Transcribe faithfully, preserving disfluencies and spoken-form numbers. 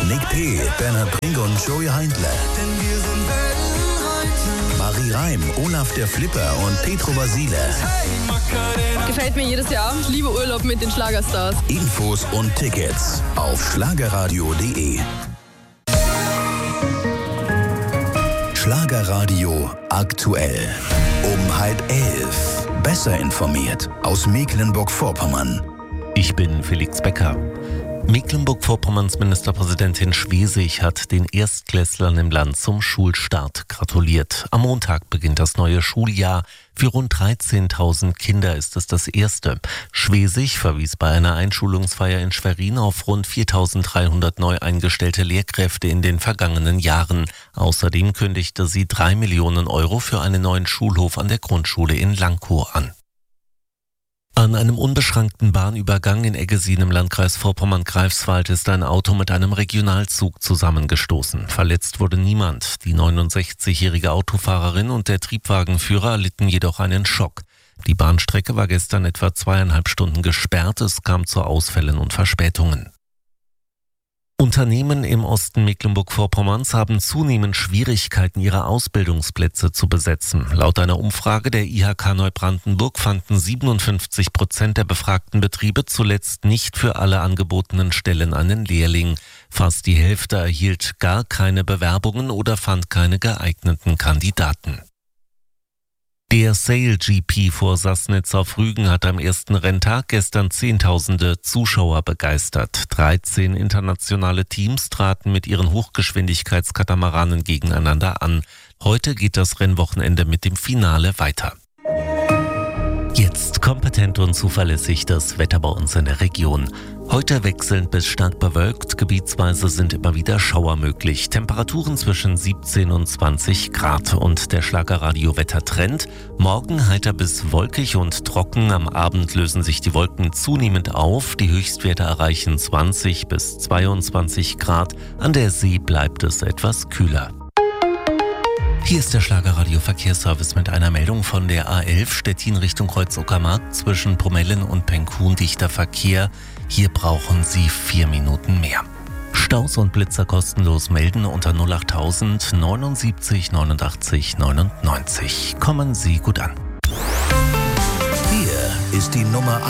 Nick P., Bernhard Brink und Joey Heindler. Marie Reim, Olaf der Flipper und Petro Basile. Gefällt mir jedes Jahr. Ich liebe Urlaub mit den Schlagerstars. Infos und Tickets auf schlagerradio punkt de. Schlagerradio aktuell. Um halb elf. Besser informiert aus Mecklenburg-Vorpommern. Ich bin Felix Becker. Mecklenburg-Vorpommerns Ministerpräsidentin Schwesig hat den Erstklässlern im Land zum Schulstart gratuliert. Am Montag beginnt das neue Schuljahr. Für rund dreizehntausend Kinder ist es das erste. Schwesig verwies bei einer Einschulungsfeier in Schwerin auf rund viertausenddreihundert neu eingestellte Lehrkräfte in den vergangenen Jahren. Außerdem kündigte sie drei Millionen Euro für einen neuen Schulhof an der Grundschule in Lankow an. An einem unbeschrankten Bahnübergang in Eggesin im Landkreis Vorpommern-Greifswald ist ein Auto mit einem Regionalzug zusammengestoßen. Verletzt wurde niemand. Die neunundsechzigjährige Autofahrerin und der Triebwagenführer erlitten jedoch einen Schock. Die Bahnstrecke war gestern etwa zweieinhalb Stunden gesperrt. Es kam zu Ausfällen und Verspätungen. Unternehmen im Osten Mecklenburg-Vorpommerns haben zunehmend Schwierigkeiten, ihre Ausbildungsplätze zu besetzen. Laut einer Umfrage der I H K Neubrandenburg fanden siebenundfünfzig Prozent der befragten Betriebe zuletzt nicht für alle angebotenen Stellen einen Lehrling. Fast die Hälfte erhielt gar keine Bewerbungen oder fand keine geeigneten Kandidaten. Der Sail G P vor Sassnitz auf Rügen hat am ersten Renntag gestern Zehntausende Zuschauer begeistert. dreizehn internationale Teams traten mit ihren Hochgeschwindigkeitskatamaranen gegeneinander an. Heute geht das Rennwochenende mit dem Finale weiter. Jetzt kompetent und zuverlässig das Wetter bei uns in der Region. Heute wechselnd bis stark bewölkt, gebietsweise sind immer wieder Schauer möglich. Temperaturen zwischen siebzehn und zwanzig Grad und der Schlagerradio-Wettertrend. Morgen heiter bis wolkig und trocken, am Abend lösen sich die Wolken zunehmend auf. Die Höchstwerte erreichen zwanzig bis zweiundzwanzig Grad, an der See bleibt es etwas kühler. Hier ist der Schlagerradio-Verkehrsservice mit einer Meldung von der A elf Stettin Richtung Kreuz-Uckermark. Zwischen Promellen und Penkhuhn dichter Verkehr. Hier brauchen Sie vier Minuten mehr. Staus und Blitzer kostenlos melden unter null acht tausend neunundsiebzig neunundachtzig neunundneunzig. Kommen Sie gut an. Hier ist die Nummer